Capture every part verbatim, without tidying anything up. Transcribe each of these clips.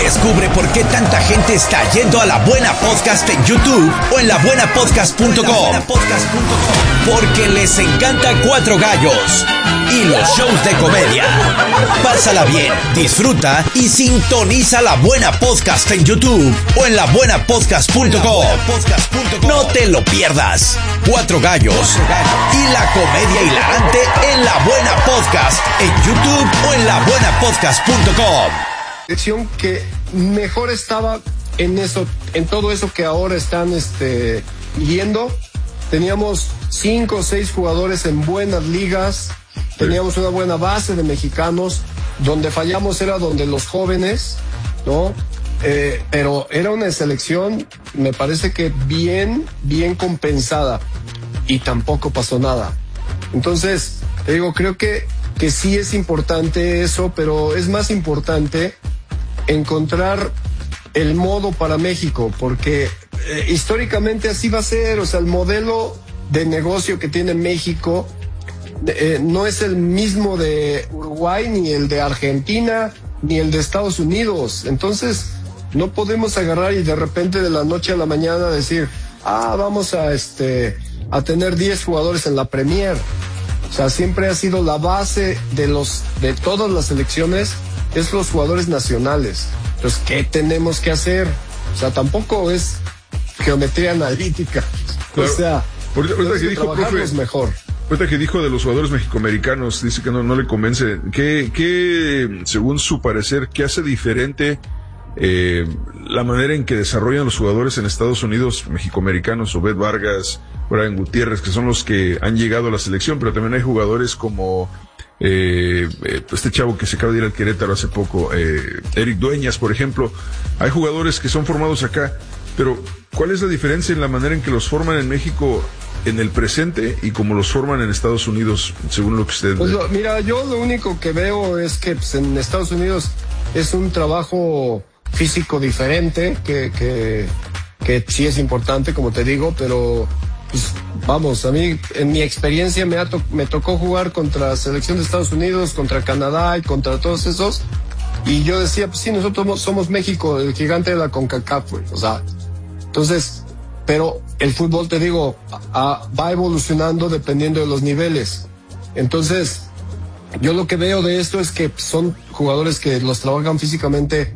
Descubre por qué tanta gente está yendo a La Buena Podcast en YouTube o en la buena podcast punto com. Porque les encanta Cuatro Gallos y los shows de comedia. Pásala bien, disfruta y sintoniza La Buena Podcast en YouTube o en la buena podcast punto com. No te lo pierdas. Cuatro Gallos y la comedia hilarante en La Buena Podcast en YouTube o en la buena podcast punto com. Selección que mejor estaba en eso, en todo eso que ahora están este, yendo. Teníamos cinco o seis jugadores en buenas ligas, teníamos una buena base de mexicanos. Donde fallamos era donde los jóvenes, ¿no? Eh, pero era una selección, me parece que bien, bien compensada, y tampoco pasó nada. Entonces, te digo, creo que, que sí es importante eso, pero es más importante encontrar el modo para México, porque eh, históricamente así va a ser. O sea, el modelo de negocio que tiene México eh, no es el mismo de Uruguay, ni el de Argentina, ni el de Estados Unidos. Entonces, no podemos agarrar y de repente de la noche a la mañana decir, ah, vamos a este a tener diez jugadores en la Premier. O sea, siempre ha sido la base de los de todas las selecciones, es los jugadores nacionales. Entonces, ¿qué tenemos que hacer? O sea, tampoco es geometría analítica. Claro. O sea, ahorita, ahorita que dijo, profe, mejor. Ahorita que dijo de los jugadores mexicoamericanos, dice que no, no le convence. ¿Qué, qué, según su parecer, qué hace diferente eh, la manera en que desarrollan los jugadores en Estados Unidos mexicoamericanos? Obed Vargas, Brian Gutiérrez, que son los que han llegado a la selección, pero también hay jugadores como eh, eh, este chavo que se acaba de ir al Querétaro hace poco, eh, Eric Dueñas, por ejemplo. Hay jugadores que son formados acá, pero ¿cuál es la diferencia en la manera en que los forman en México en el presente y como los forman en Estados Unidos, según lo que usted pues ve? Lo, mira, yo lo único que veo es que pues, en Estados Unidos es un trabajo físico diferente, que, que, que sí es importante, como te digo, pero pues, vamos, a mí, en mi experiencia me, ha to- me tocó jugar contra la selección de Estados Unidos, contra Canadá y contra todos esos, y yo decía, pues sí, nosotros somos, somos México, el gigante de la CONCACAF, güey. O sea, entonces, pero el fútbol, te digo, a, a, va evolucionando dependiendo de los niveles. Entonces, yo lo que veo de esto es que son jugadores que los trabajan físicamente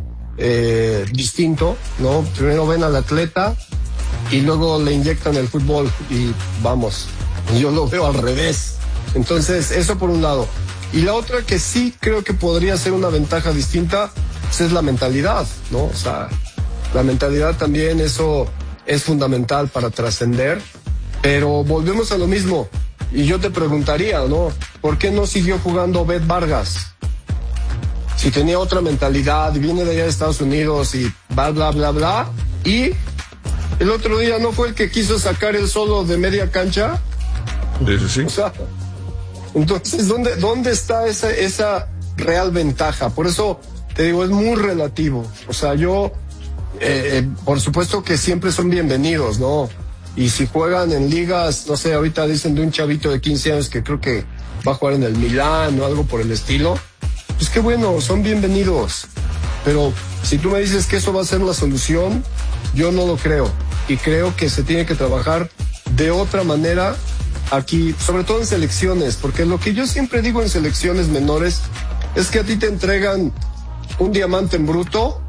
eh, distinto, ¿no? Primero ven al atleta y luego le inyectan el fútbol y vamos, yo lo veo al revés. Entonces, eso por un lado. Y la otra que sí creo que podría ser una ventaja distinta, pues es la mentalidad, ¿no? O sea, la mentalidad también, eso es fundamental para trascender, pero volvemos a lo mismo. Y yo te preguntaría, ¿no? ¿Por qué no siguió jugando Obed Vargas? Si tenía otra mentalidad, viene de allá de Estados Unidos y bla, bla, bla, bla. Y el otro día no fue el que quiso sacar el solo de media cancha. Sí, sí, sí. O sea, entonces, ¿dónde, dónde está esa, esa real ventaja? Por eso te digo, es muy relativo. O sea, yo, eh, por supuesto que siempre son bienvenidos, ¿no? Y si juegan en ligas, no sé, ahorita dicen de un chavito de quince años que creo que va a jugar en el Milán o algo por el estilo, pues qué bueno, son bienvenidos. Pero si tú me dices que eso va a ser la solución, yo no lo creo. Y creo que se tiene que trabajar de otra manera aquí, sobre todo en selecciones, porque lo que yo siempre digo en selecciones menores es que a ti te entregan un diamante en bruto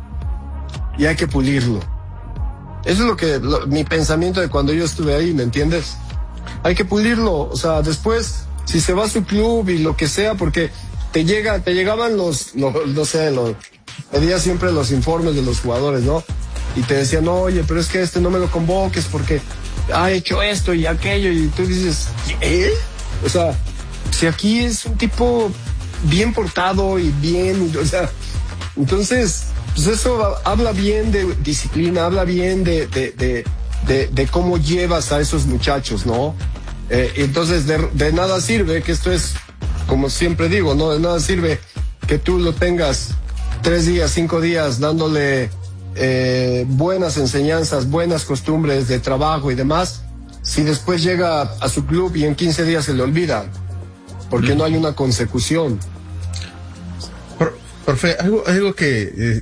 y hay que pulirlo. Eso es lo que, lo, mi pensamiento de cuando yo estuve ahí, ¿me entiendes? Hay que pulirlo, o sea, después, si se va a su club y lo que sea, porque te llega, te llegaban los, los no sé, los, pedía siempre los informes de los jugadores, ¿no? Y te decían, no, oye, pero es que este no me lo convoques porque ha hecho esto y aquello, y tú dices, ¿qué? O sea, si aquí es un tipo bien portado y bien, o sea, entonces, pues eso habla bien de disciplina, habla bien de, de, de, de, de cómo llevas a esos muchachos, ¿no? Eh, entonces, de, de nada sirve, que esto es, como siempre digo, ¿no? De nada sirve que tú lo tengas tres días, cinco días dándole eh, buenas enseñanzas, buenas costumbres de trabajo y demás, si después llega a su club y en quince días se le olvida, porque no hay una consecución. Profe, algo, algo que... Eh...